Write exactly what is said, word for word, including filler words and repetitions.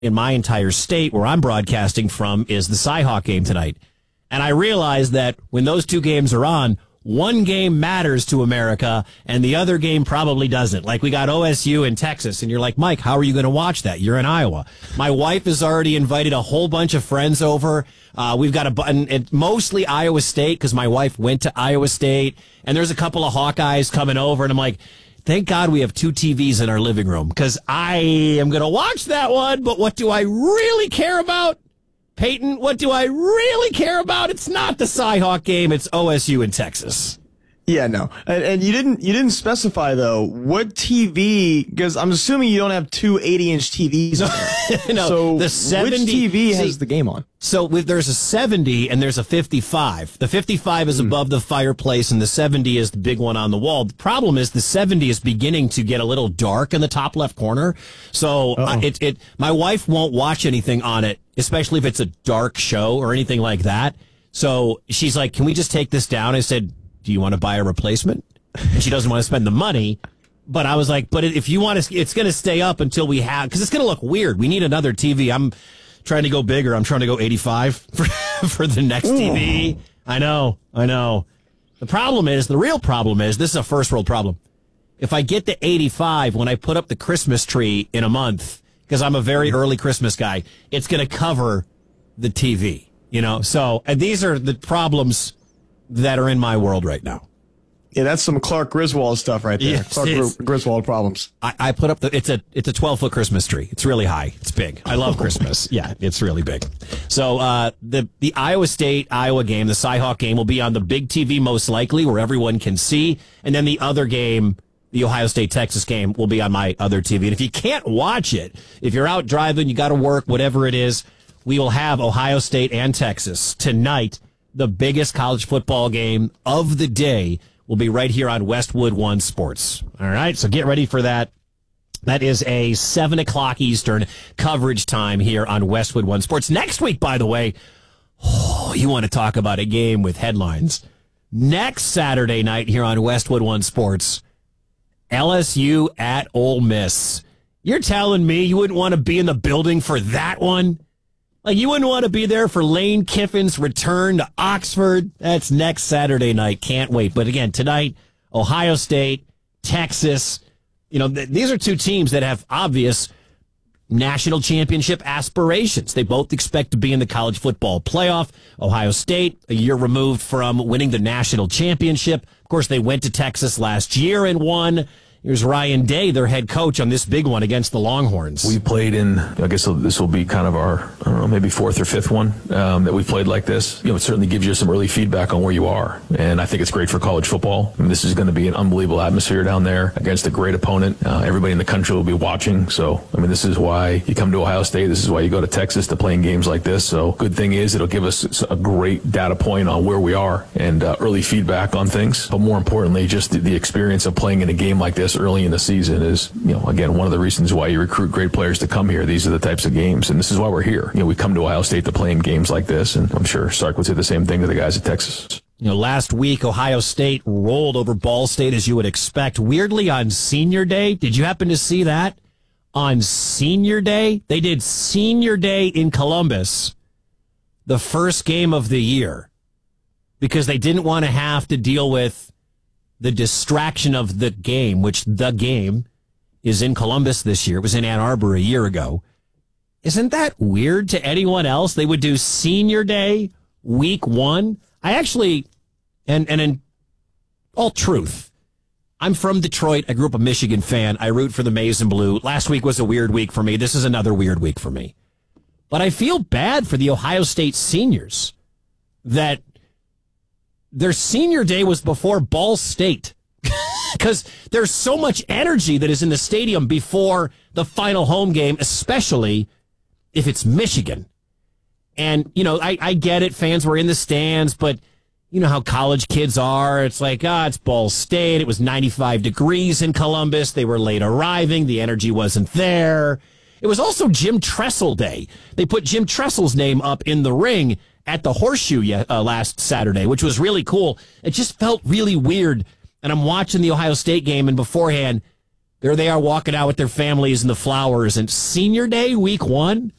in my entire state where I'm broadcasting from is the Cyhawk game tonight. And I realize that when those two games are on, one game matters to America and the other game probably doesn't. Like we got O S U in Texas and you're like, Mike, how are you going to watch that? You're in Iowa. My wife has already invited a whole bunch of friends over. Uh, we've got a button, and mostly Iowa State because my wife went to Iowa State and there's a couple of Hawkeyes coming over and I'm like, thank God we have two T Vs in our living room because I am going to watch that one. But what do I really care about? Peyton, what do I really care about? It's not the Cyhawk game. It's O S U in Texas. Yeah, no. And, and you didn't you didn't specify, though, what T V, because I'm assuming you don't have two eighty-inch T Vs on there. No, so the seventy, which T V see, has the game on? So with, there's a seventy and there's a fifty-five. The fifty-five is mm. above the fireplace and the seventy is the big one on the wall. The problem is the seventy is beginning to get a little dark in the top left corner. So uh, it, it, my wife won't watch anything on it, especially if it's a dark show or anything like that. So she's like, can we just take this down? I said, do you want to buy a replacement? And she doesn't want to spend the money. But I was like, but if you want to, it's going to stay up until we have, because it's going to look weird. We need another T V. I'm trying to go bigger. I'm trying to go eighty-five for, for the next Ooh. T V. I know, I know. The problem is, the real problem is, this is a first world problem. If I get to eighty-five when I put up the Christmas tree in a month, because I'm a very early Christmas guy, it's going to cover the T V, you know? So, and these are the problems that are in my world right now. Yeah, that's some Clark Griswold stuff right there. Yes, Clark Gr- Griswold problems. I, I put up the, it's a, it's a twelve foot Christmas tree. It's really high. It's big. I love Christmas. Yeah, it's really big. So, uh, the, the Iowa State, Iowa game, the Cyhawk game will be on the big T V most likely where everyone can see. And then the other game, the Ohio State, Texas game will be on my other T V. And if you can't watch it, if you're out driving, you got to work, whatever it is, we will have Ohio State and Texas tonight. The biggest college football game of the day will be right here on Westwood One Sports. All right, so get ready for that. That is a seven o'clock Eastern coverage time here on Westwood One Sports. Next week, by the way, oh, you want to talk about a game with headlines. Next Saturday night here on Westwood One Sports, L S U at Ole Miss. You're telling me you wouldn't want to be in the building for that one? Like, you wouldn't want to be there for Lane Kiffin's return to Oxford. That's next Saturday night. Can't wait. But again, tonight, Ohio State, Texas. You know, th- these are two teams that have obvious national championship aspirations. They both expect to be in the college football playoff. Ohio State, a year removed from winning the national championship. Of course, they went to Texas last year and won. Here's Ryan Day, their head coach, on this big one against the Longhorns. We played in, I guess this will be kind of our, I don't know, maybe fourth or fifth one um, that we played like this. You know, it certainly gives you some early feedback on where you are. And I think it's great for college football. I mean, this is going to be an unbelievable atmosphere down there against a great opponent. Uh, everybody in the country will be watching. So, I mean, this is why you come to Ohio State. This is why you go to Texas to play in games like this. So, good thing is it'll give us a great data point on where we are and uh, early feedback on things. But more importantly, just the, the experience of playing in a game like this early in the season is, you know, again, one of the reasons why you recruit great players to come here. These are the types of games, and this is why we're here. You know, we come to Ohio State to play in games like this, and I'm sure Sark would say the same thing to the guys at Texas. You know, last week, Ohio State rolled over Ball State, as you would expect. Weirdly, on Senior Day, did you happen to see that? On Senior Day, they did Senior Day in Columbus, the first game of the year, because they didn't want to have to deal with the distraction of the game, which the game is in Columbus this year. It was in Ann Arbor a year ago. Isn't that weird to anyone else? They would do Senior Day week one. I actually, and, and in all truth, I'm from Detroit. I grew up a Michigan fan. I root for the Maize and Blue. Last week was a weird week for me. This is another weird week for me. But I feel bad for the Ohio State seniors that their Senior Day was before Ball State because there's so much energy that is in the stadium before the final home game, especially if it's Michigan. And, you know, I, I get it. Fans were in the stands, but you know how college kids are. It's like, ah, it's Ball State. It was ninety-five degrees in Columbus. They were late arriving. The energy wasn't there. It was also Jim Tressel Day. They put Jim Tressel's name up in the ring at the Horseshoe uh, last Saturday, which was really cool. It just felt really weird. And I'm watching the Ohio State game, and beforehand, There they are walking out with their families and the flowers. And senior day, week one,